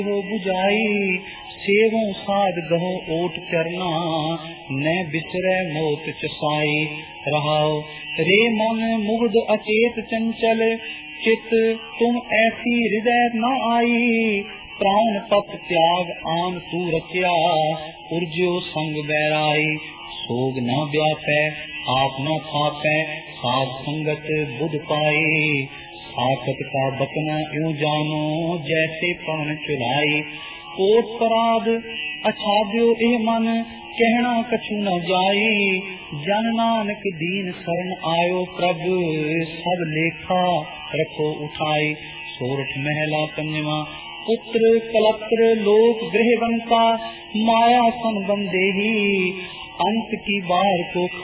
हो बुझाई। सेवों साध गहो ओट करना, न बिसरै मोत चसाई। रहाओ रे मन मुग्ध अचेत चंचल, चित तुम ऐसी हृदय न आई। प्राण पत त्याग आन तू रचया, उर्ज्यो संग बैराई। सोग न व्यापै आप न थापै, साध संगत बुध पाई। साखत का बतना यूं जानो, जैसे पवन चुलाई। कोट पराध अछाद्यो ए मन, कहना कछु न जाई। जन नानक दीन शरण आयो, प्रभु सब लेखा रखो उठाई। सोरठ महला पंजवा। पुत्र कलत्र लोक गृहवंता, माया सन बंदेही। अंत की बार को